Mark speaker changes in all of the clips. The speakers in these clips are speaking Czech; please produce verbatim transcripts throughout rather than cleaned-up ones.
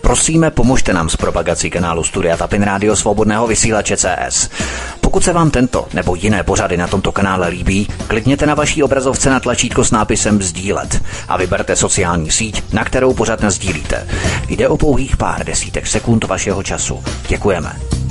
Speaker 1: Prosíme, pomožte nám s propagací kanálu Studia Tapin Rádio Svobodného vysílače C S. Pokud se vám tento nebo jiné pořady na tomto kanále líbí, klikněte na vaší obrazovce na tlačítko s nápisem sdílet a vyberte sociální síť, na kterou pořad nasdílíte. Jde o pouhých pár desítek sekund vašeho času. Děkujeme.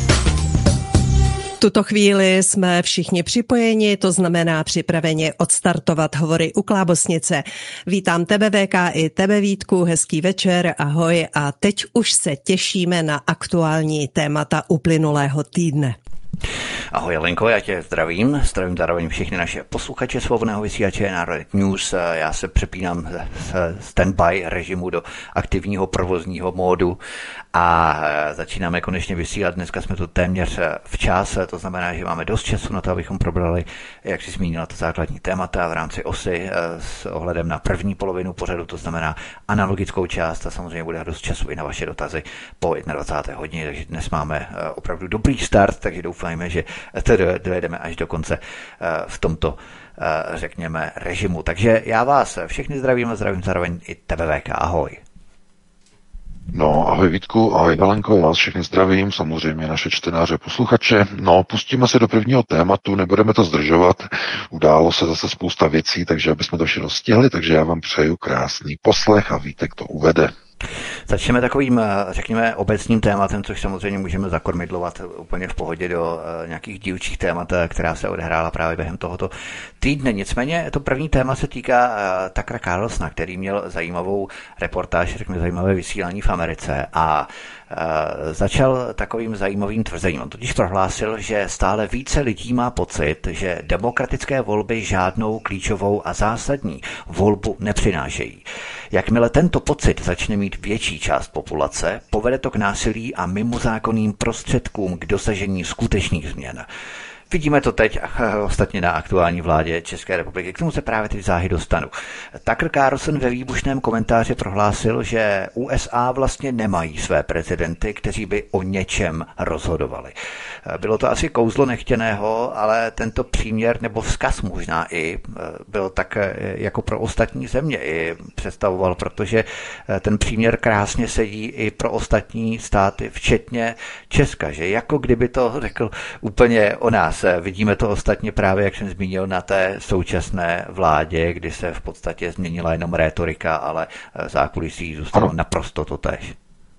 Speaker 2: V tuto chvíli jsme všichni připojeni, to znamená připraveni odstartovat hovory u Klábosnice. Vítám tebe, V K, i tebe, Vítku, hezký večer, ahoj, a teď už se těšíme na aktuální témata uplynulého týdne.
Speaker 1: Ahoj Lenko, já tě zdravím, zdravím zároveň všechny naše posluchače Svobodného vysílače Národek News. Já se přepínám z standby režimu do aktivního provozního módu a začínáme konečně vysílat. Dneska jsme tu téměř včas, to znamená, že máme dost času na to, abychom probrali, jak jsi zmínila, to základní témata v rámci osy s ohledem na první polovinu pořadu, to znamená analogickou část, a samozřejmě bude dost času i na vaše dotazy po dvacáté jedné hodině, takže dnes máme opravdu dobrý start, takže doufáme, že to dojedeme až do konce v tomto, řekněme, režimu. Takže já vás všechny zdravím a zdravím zároveň i tebe, V K. Ahoj.
Speaker 3: No, ahoj Vítku, ahoj Helenko, vás všechny zdravím, samozřejmě naše čtenáře, posluchače. No, pustíme se do prvního tématu, nebudeme to zdržovat, událo se zase spousta věcí, takže aby jsme to všechno stihli, takže já vám přeju krásný poslech a Vítek to uvede.
Speaker 1: Začneme takovým, řekněme, obecným tématem, což samozřejmě můžeme zakormidlovat úplně v pohodě do nějakých dílčích témat, která se odehrála právě během tohoto týdne. Nicméně to první téma se týká Tuckera Carlsona, který měl zajímavou reportáž, řekněme zajímavé vysílání v Americe a začal takovým zajímavým tvrzením. On totiž prohlásil, že stále více lidí má pocit, že demokratické volby žádnou klíčovou a zásadní volbu nepřinášejí. Jakmile tento pocit začne mít větší část populace, povede to k násilí a mimozákonným prostředkům k dosažení skutečných změn. Vidíme to teď ostatně na aktuální vládě České republiky. K tomu se právě teď záhy dostanu. Tucker Carlson ve výbušném komentáři prohlásil, že U S A vlastně nemají své prezidenty, kteří by o něčem rozhodovali. Bylo to asi kouzlo nechtěného, ale tento příměr nebo vzkaz možná i byl tak jako pro ostatní země i představoval, protože ten příměr krásně sedí i pro ostatní státy, včetně Česka, že jako kdyby to řekl úplně o nás. Vidíme to ostatně právě, jak jsem zmínil, na té současné vládě, kdy se v podstatě změnila jenom rétorika, ale zákulisí zůstalo naprosto totéž.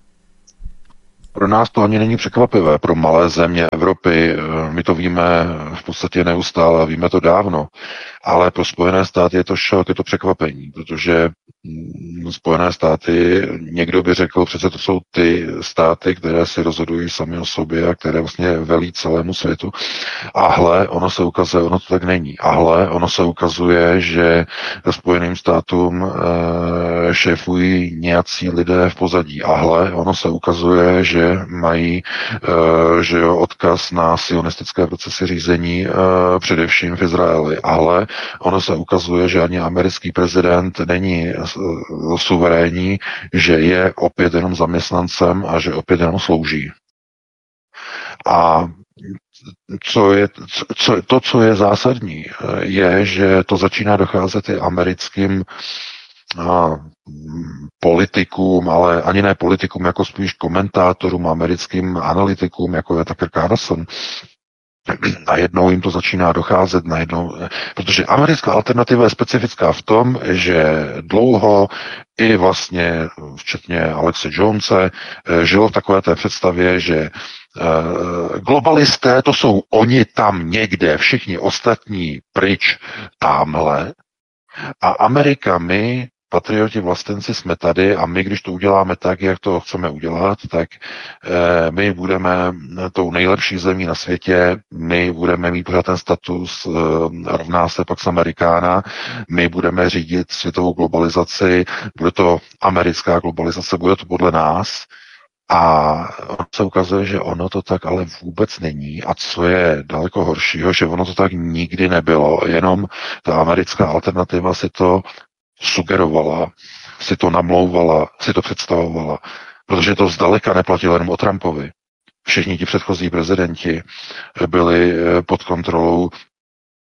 Speaker 3: Pro nás to ani není překvapivé, pro malé země Evropy, my to víme v podstatě neustále, víme to dávno, ale pro Spojené státy je to šok, je to překvapení, protože Spojené státy, někdo by řekl, přece to jsou ty státy, které si rozhodují sami o sobě a které vlastně velí celému světu. A hle, ono se ukazuje, ono to tak není. A hle, ono se ukazuje, že Spojeným státům e, šéfují nějací lidé v pozadí. A hle, ono se ukazuje, že mají e, že jo, odkaz na sionistické procesy řízení e, především v Izraeli. A hle, ono se ukazuje, že ani americký prezident není suverénní, že je opět jenom zaměstnancem a že opět jenom slouží. A co je, co, to, co je zásadní, je, že to začíná docházet i americkým a, politikům, ale ani ne politikům, jako spíš komentátorům, americkým analytikům, jako je Tucker Carlson. Najednou jim to začíná docházet, najednou, protože americká alternativa je specifická v tom, že dlouho i vlastně, včetně Alexe Jonese, žilo v takové té představě, že globalisté to jsou oni tam někde, všichni ostatní pryč tamhle a Amerika, my patrioti, vlastenci jsme tady a my, když to uděláme tak, jak to chceme udělat, tak eh, my budeme tou nejlepší zemí na světě, my budeme mít pořád ten status, eh, rovná se pak s Amerikána, my budeme řídit světovou globalizaci, bude to americká globalizace, bude to podle nás. A ono se ukazuje, že ono to tak ale vůbec není. A co je daleko horšího, že ono to tak nikdy nebylo, jenom ta americká alternativa si to sugerovala, si to namlouvala, si to představovala, protože to zdaleka neplatilo jenom o Trumpovi. Všichni ti předchozí prezidenti byli pod kontrolou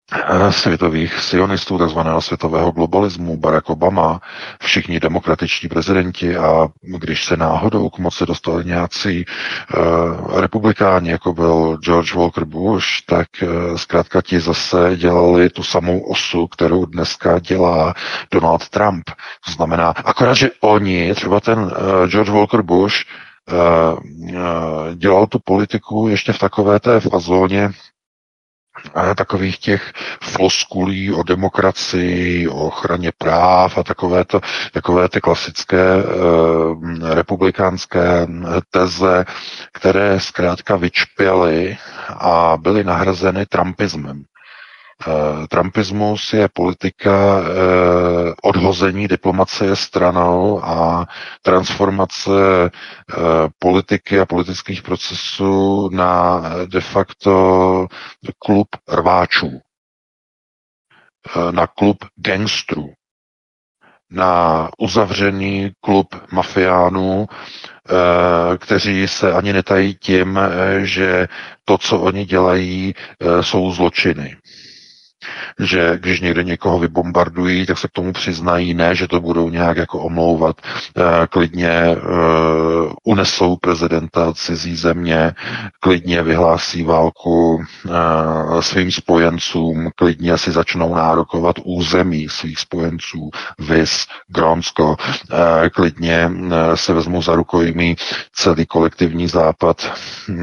Speaker 3: světových sionistů, takzvaného světového globalismu, Barack Obama, všichni demokratičtí prezidenti, a když se náhodou k moci dostali nějací uh, republikáni, jako byl George Walker Bush, tak uh, zkrátka ti zase dělali tu samou osu, kterou dneska dělá Donald Trump. To znamená, akorát, že oni, třeba ten uh, George Walker Bush, uh, uh, dělal tu politiku ještě v takové té fazóně takových těch floskulí o demokracii, o ochraně práv a takové, to, takové ty klasické e, republikánské teze, které zkrátka vyčpěly a byly nahrazeny trumpismem. Uh, Trumpismus je politika uh, odhození diplomacie stranou a transformace uh, politiky a politických procesů na de facto klub rváčů, uh, na klub gangstrů, na uzavřený klub mafiánů, kteří se ani netají tím, že to, co oni dělají, jsou zločiny. Že když někde někoho vybombardují, tak se k tomu přiznají, ne, že to budou nějak jako omlouvat, e, klidně e, unesou prezidenta cizí země, klidně vyhlásí válku e, svým spojencům, klidně si začnou nárokovat území svých spojenců, vis, Grónsko, e, klidně e, se vezmou za rukojmí celý kolektivní západ,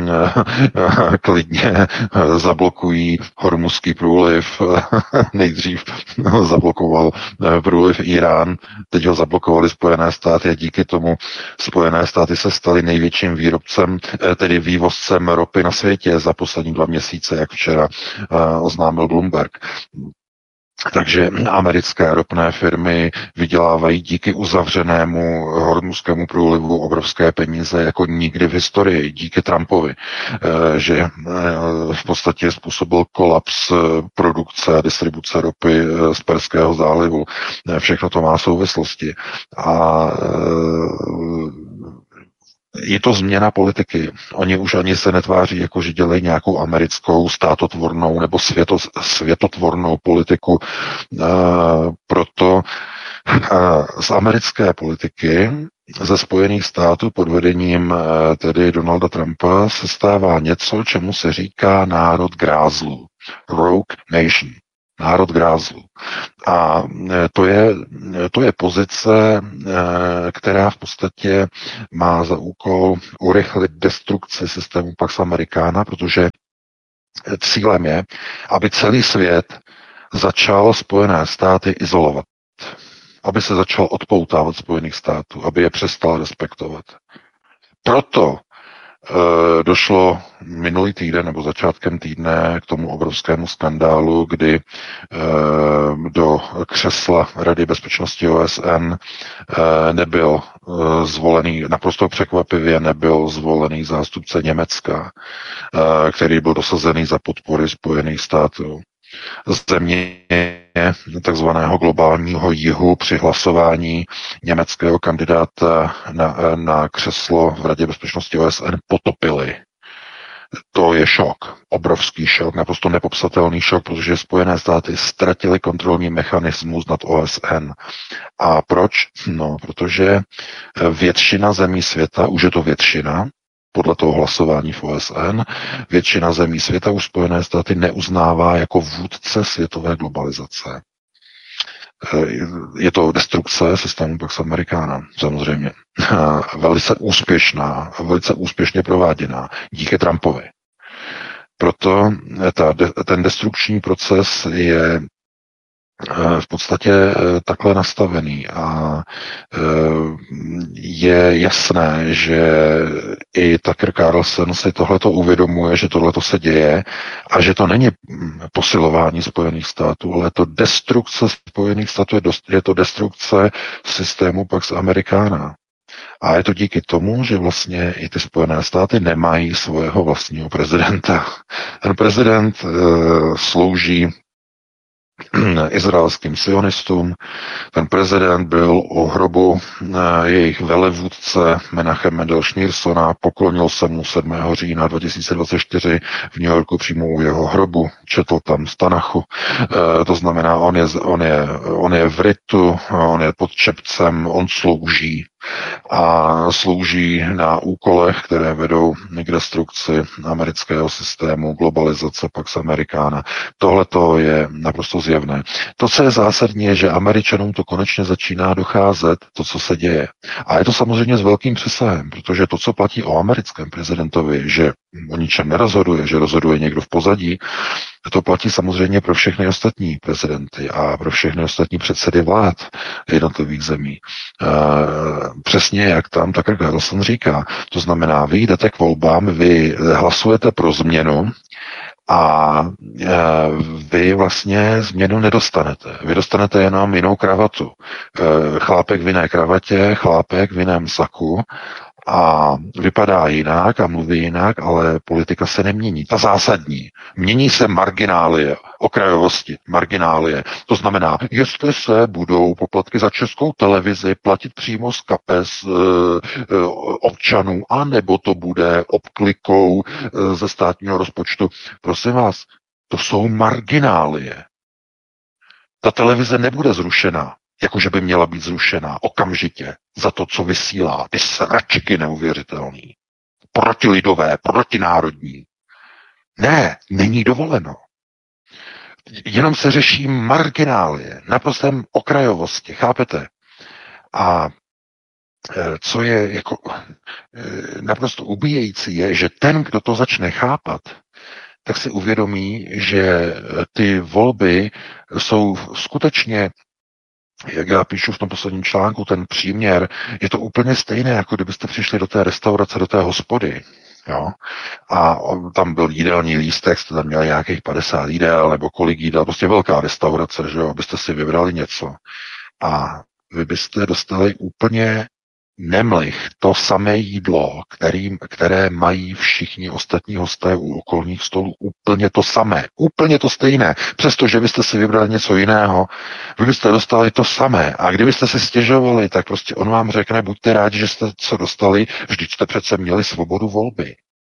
Speaker 3: e, klidně e, zablokují Hormuzský průliv, nejdřív zablokoval průliv Irán, teď ho zablokovali Spojené státy a díky tomu Spojené státy se staly největším výrobcem, tedy vývozcem ropy na světě za poslední dva měsíce, jak včera oznámil Bloomberg. Takže americké ropné firmy vydělávají díky uzavřenému Hormuzskému průlivu obrovské peníze jako nikdy v historii, díky Trumpovi, že v podstatě způsobil kolaps produkce a distribuce ropy z Perského zálivu. Všechno to má souvislosti. A je to změna politiky. Oni už ani se netváří, jako že dělají nějakou americkou státotvornou nebo světo, světotvornou politiku. E, proto e, z americké politiky ze Spojených států pod vedením e, tedy Donalda Trumpa se stává něco, čemu se říká národ grázlů. Rogue Nation. Národ grázlů. A to je, to je pozice, která v podstatě má za úkol urychlit destrukci systému Pax Americana, protože cílem je, aby celý svět začal Spojené státy izolovat. Aby se začal odpoutávat Spojených států, aby je přestal respektovat. Proto došlo minulý týden nebo začátkem týdne k tomu obrovskému skandálu, kdy do křesla Rady bezpečnosti O S N nebyl zvolený, naprosto překvapivě nebyl zvolený zástupce Německa, který byl dosazený za podpory Spojených států. Země takzvaného globálního jihu při hlasování německého kandidáta na, na křeslo v Radě bezpečnosti O S N potopili. To je šok, obrovský šok, naprosto nepopsatelný šok, protože Spojené státy ztratily kontrolní mechanismus nad O S N. A proč? No, protože většina zemí světa, už je to většina, podle toho hlasování v O S N, většina zemí světa už Spojené státy neuznává jako vůdce světové globalizace. Je to destrukce systému Pax Americana, samozřejmě. Velice úspěšná, velice úspěšně prováděná díky Trumpovi. Proto ta, ten destrukční proces je v podstatě takhle nastavený a je jasné, že i Tucker Carlson si tohleto uvědomuje, že tohleto se děje a že to není posilování Spojených států, ale je to destrukce Spojených států, je, dost, je to destrukce systému Pax Americana. A je to díky tomu, že vlastně i ty Spojené státy nemají svého vlastního prezidenta. Ten prezident e, slouží izraelským sionistům. Ten prezident byl u hrobu jejich velevůdce Menachem Mendel Schneersona, poklonil se mu sedmého října dva tisíce dvacet čtyři v New Yorku přímo u jeho hrobu, četl tam z Tanachu. E, to znamená, on je, on, je, on je v ritu, on je pod čepcem, on slouží a slouží na úkolech, které vedou k destrukci amerického systému, globalizace Pax Americana. Tohle to je naprosto zjevné. To, co je zásadní, je, že Američanům to konečně začíná docházet, to, co se děje. A je to samozřejmě s velkým přesahem, protože to, co platí o americkém prezidentovi, že o ničem nerozhoduje, že rozhoduje někdo v pozadí, to platí samozřejmě pro všechny ostatní prezidenty a pro všechny ostatní předsedy vlád jednotlivých zemí. E, přesně jak tam Tucker Carlson říká. To znamená, vy jdete k volbám, vy hlasujete pro změnu, a e, vy vlastně změnu nedostanete. Vy dostanete jenom jinou kravatu. E, chlápek v jiné kravatě, chlápek v jiném saku a vypadá jinak a mluví jinak, ale politika se nemění. Ta zásadní. Mění se marginálie, okrajovosti, marginálie. To znamená, jestli se budou poplatky za Českou televizi platit přímo z kapes e, e, občanů, anebo to bude obklikou e, ze státního rozpočtu. Prosím vás, to jsou marginálie. Ta televize nebude zrušená, jakože by měla být zrušená okamžitě za to, co vysílá. Ty sračky neuvěřitelný. Protilidové, protinárodní. Ne, není dovoleno. Jenom se řeší marginálie, naprostém okrajovosti, chápete? A co je jako naprosto ubíjející, je, že ten, kdo to začne chápat, tak si uvědomí, že ty volby jsou skutečně, jak já píšu v tom posledním článku, ten příměr, je to úplně stejné, jako kdybyste přišli do té restaurace, do té hospody. Jo? A tam byl jídelní lístek, jste tam měli nějakých padesát jídel, nebo kolik jídel, prostě velká restaurace, že jo, abyste si vybrali něco. A vy byste dostali úplně nemlich to samé jídlo, kterým, které mají všichni ostatní hosté u okolních stolů. Úplně to samé, úplně to stejné. Přestože byste si vybrali něco jiného, vy byste dostali to samé. A kdybyste si stěžovali, tak prostě on vám řekne, buďte rádi, že jste co dostali, vždyť jste přece měli svobodu volby.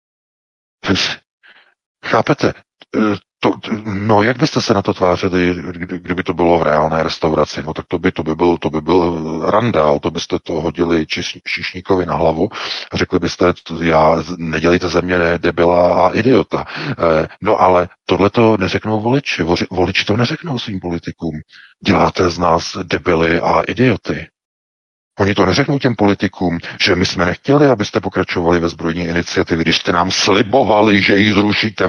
Speaker 3: Chápete? To, no, jak byste se na to tvářili, kdyby to bylo v reálné restauraci? No, tak to by, to by byl, to by byl randál, to byste to hodili čiš, Šišníkovi na hlavu a řekli byste, já, nedělejte ze mě debila a idiota. No, ale tohle to neřeknou voliči. Voliči to neřeknou svým politikům. Děláte z nás debily a idioty. Oni to neřeknou těm politikům, že my jsme nechtěli, abyste pokračovali ve zbrojní iniciativě, když jste nám slibovali, že ji zrušíte.